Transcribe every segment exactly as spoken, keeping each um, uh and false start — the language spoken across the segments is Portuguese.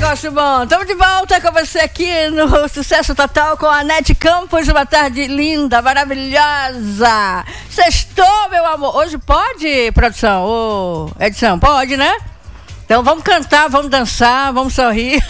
negócio bom. Estamos de volta com você aqui no Sucesso Total com a Nete Campos. Uma tarde linda, maravilhosa. Sextou, meu amor. Hoje pode, produção? Ô, edição, pode, né? Então vamos cantar, vamos dançar, vamos sorrir.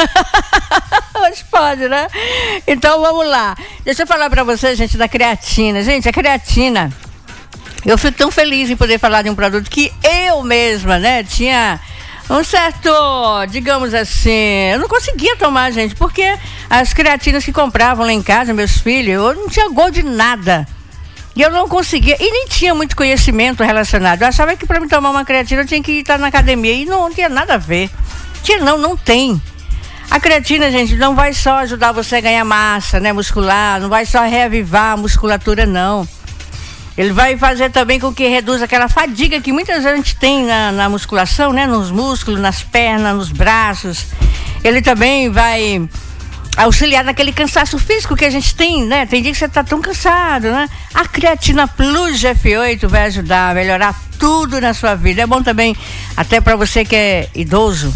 Hoje pode, né? Então vamos lá. Deixa eu falar pra vocês, gente, da creatina. Gente, a creatina, eu fico tão feliz em poder falar de um produto que eu mesma, né, tinha um certo, digamos assim, eu não conseguia tomar, gente, porque as creatinas que compravam lá em casa, meus filhos, eu não tinha gosto de nada. E eu não conseguia, e nem tinha muito conhecimento relacionado. Eu achava que para me tomar uma creatina eu tinha que estar na academia, e não, não tinha nada a ver. Tinha, não, não tem. A creatina, gente, não vai só ajudar você a ganhar massa, né, muscular, não vai só reavivar a musculatura, não. Ele vai fazer também com que reduza aquela fadiga que muitas vezes a gente tem na, na musculação, né? Nos músculos, nas pernas, nos braços. Ele também vai auxiliar naquele cansaço físico que a gente tem, né? Tem dia que você está tão cansado, né? A Creatina Plus G F oito vai ajudar a melhorar tudo na sua vida. É bom também, até para você que é idoso.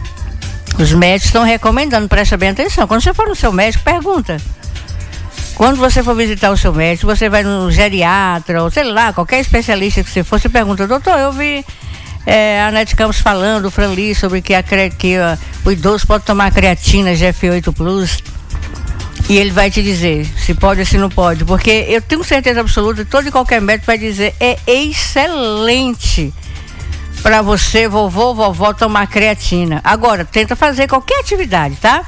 Os médicos estão recomendando, presta bem atenção. Quando você for no seu médico, pergunta. Quando você for visitar o seu médico, você vai no geriatra, ou sei lá, qualquer especialista que você for, você pergunta, doutor, eu vi é, a Nete Campos falando, o Franli, sobre que, a, que a, o idoso pode tomar creatina G F oito Plus, e ele vai te dizer se pode ou se não pode, porque eu tenho certeza absoluta, todo e qualquer médico vai dizer, é excelente para você, vovô, vovó, tomar creatina. Agora, tenta fazer qualquer atividade, tá?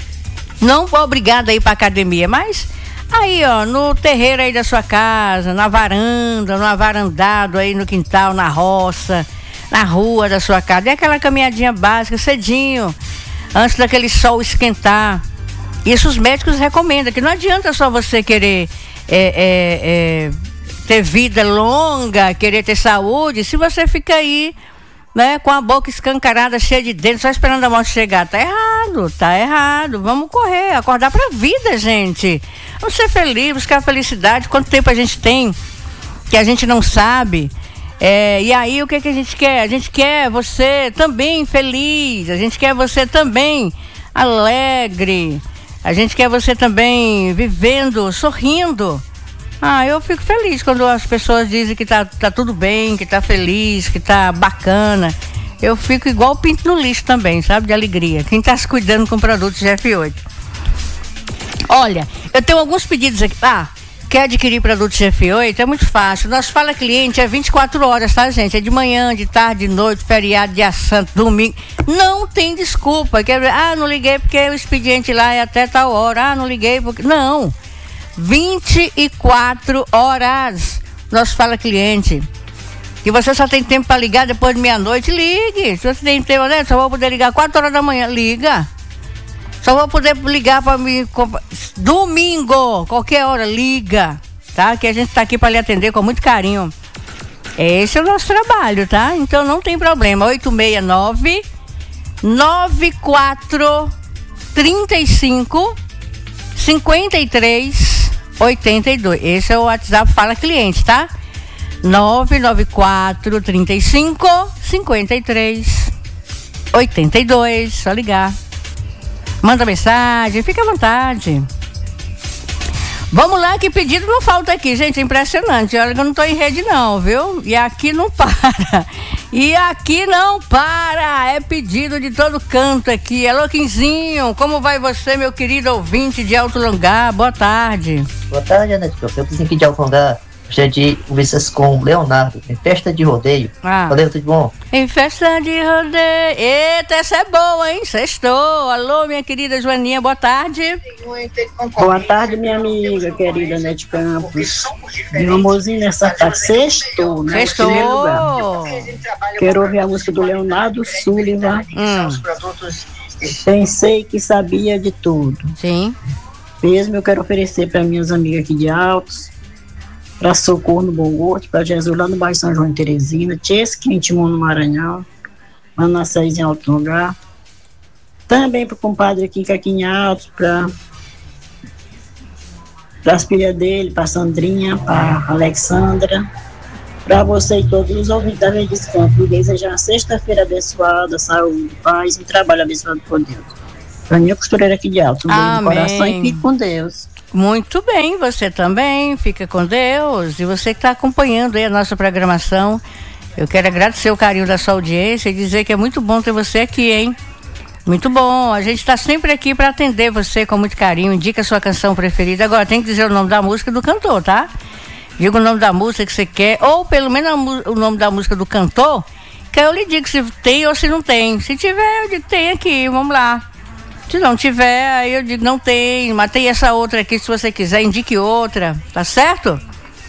Não é obrigado a ir para academia, mas aí, ó, no terreiro aí da sua casa, na varanda, no avarandado aí no quintal, na roça, na rua da sua casa. É aquela caminhadinha básica, cedinho, antes daquele sol esquentar. Isso os médicos recomendam, que não adianta só você querer é, é, é, ter vida longa, querer ter saúde, se você fica aí, né, com a boca escancarada, cheia de dentes, só esperando a morte chegar. Tá errado, tá errado. Vamos correr, acordar pra vida, gente. Vamos ser felizes, buscar felicidade. Quanto tempo a gente tem que a gente não sabe? É, e aí, o que, que a gente quer? A gente quer você também feliz. A gente quer você também alegre. A gente quer você também vivendo, sorrindo. Ah, eu fico feliz quando as pessoas dizem que tá, tá tudo bem, que tá feliz, que tá bacana. Eu fico igual o pinto no lixo também, sabe? De alegria. Quem tá se cuidando com produtos G F oito. Olha, eu tenho alguns pedidos aqui. Ah, quer adquirir produtos G F oito? É muito fácil. Nosso Fala Cliente é vinte e quatro horas, tá, gente? É de manhã, de tarde, de noite, feriado, dia santo, domingo. Não tem desculpa. Quer dizer, ah, não liguei porque o expediente lá é até tal hora. Ah, não liguei porque... Não. vinte e quatro horas. Nosso Fala Cliente. Que você só tem tempo para ligar depois de meia-noite, ligue. Se você tem tempo, né? Só vou poder ligar quatro horas da manhã, liga. Só vou poder ligar para mim domingo, qualquer hora, liga, tá? Que a gente tá aqui para lhe atender com muito carinho. Esse é o nosso trabalho, tá? Então não tem problema. oito seis nove, nove quatro três cinco, cinco três oito dois. Esse é o WhatsApp Fala Cliente, tá? nove nove quatro três cinco, cinco três oito dois. Só ligar. Manda mensagem, fica à vontade. Vamos lá, que pedido não falta aqui, gente, é impressionante. Olha que eu não tô em rede não, viu? E aqui não para. E aqui não para. É pedido de todo canto aqui. Alô, Quinzinho, como vai você, meu querido ouvinte de Alto Longar? Boa tarde. Boa tarde, Anete. Eu preciso aqui de Alto Longar. Gostaria de conversar com o Leonardo, em festa de rodeio. Ah. Valeu, tudo bom? Em festa de rodeio. Eita, essa é boa, hein? Sextou. Alô, minha querida Joaninha, boa tarde. Boa tarde, minha amiga querida Nete Campos. Meu amorzinho, nessa tarde, sextou, né? Sextou. Quero ouvir a música do Leonardo Sullivan. Hum. Pensei que sabia de tudo. Sim. Mesmo eu quero oferecer para minhas amigas aqui de Altos, para Socorro no Bom Gosto, para Jesus lá no bairro São João de Teresina, Tiesque Intimon no Maranhão, Manassés em Alto Lugar. Também para o compadre aqui em Caquinhaltos, para as filhas dele, para Sandrinha, para Alexandra, para você e todos os ouvintes da Rede Campos. E desejar uma sexta-feira abençoada, saúde, paz e um trabalho abençoado por Deus. Pra minha costureira aqui de Alto. Um beijo no coração e fique com Deus. Muito bem, você também, fica com Deus. E você que está acompanhando aí a nossa programação, eu quero agradecer o carinho da sua audiência e dizer que é muito bom ter você aqui, hein? Muito bom, a gente está sempre aqui para atender você com muito carinho. Indica a sua canção preferida. Agora tem que dizer o nome da música do cantor, tá? Diga o nome da música que você quer, ou pelo menos o nome da música do cantor, que eu lhe digo se tem ou se não tem. Se tiver, eu digo tem aqui, vamos lá. Se não tiver, aí eu digo não tem, mas tem essa outra aqui, se você quiser, indique outra, tá certo?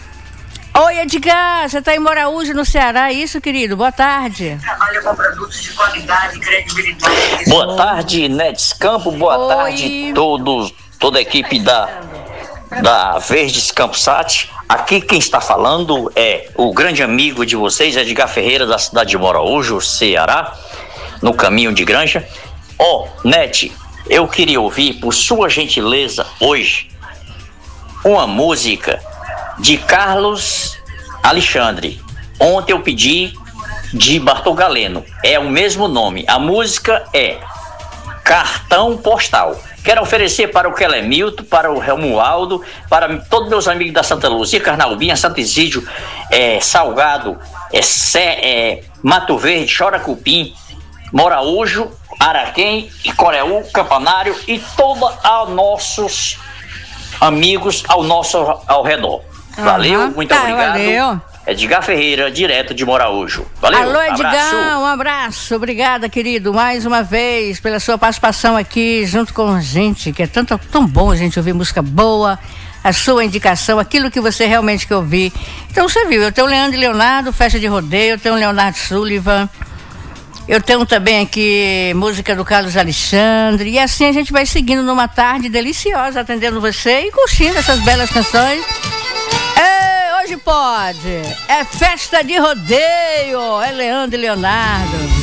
Oi, Edgar, você tá em Moraújo, no Ceará, é isso, querido? Boa tarde. Trabalha com produtos de qualidade e credibilidade. Boa tarde, Nedes Campo, boa Oi. tarde todos, toda a equipe da, da Verdes Campo Sat. Aqui quem está falando é o grande amigo de vocês, Edgar Ferreira, da cidade de Moraújo, Ceará, no caminho de Granja. Ó, oh, Net, eu queria ouvir, por sua gentileza, hoje, uma música de Carlos Alexandre. Ontem eu pedi de Bartol Galeno. É o mesmo nome. A música é Cartão Postal. Quero oferecer para o Kelemilton, para o Romualdo, para todos meus amigos da Santa Luzia, Carnaubinha, Santo Isídio, é, Salgado, é, Sé, é, Mato Verde, Chora Cupim, Moraújo, Araquém, Coreú, Campanário e todos os nossos amigos ao nosso ao redor. Valeu, uhum, muito tá, obrigado. Valeu. Edgar Ferreira, direto de Moraújo. Valeu. Alô, Edgar, abraço. Um abraço. Obrigada, querido, mais uma vez pela sua participação aqui junto com a gente, que é tanto, tão bom a gente ouvir música boa, a sua indicação, aquilo que você realmente quer ouvir. Então você viu, eu tenho o Leandro e Leonardo, Festa de Rodeio, eu tenho o Leonardo Sullivan. Eu tenho também aqui música do Carlos Alexandre. E assim a gente vai seguindo numa tarde deliciosa, atendendo você e curtindo essas belas canções. Ei, hoje pode! É festa de rodeio! É Leandro e Leonardo.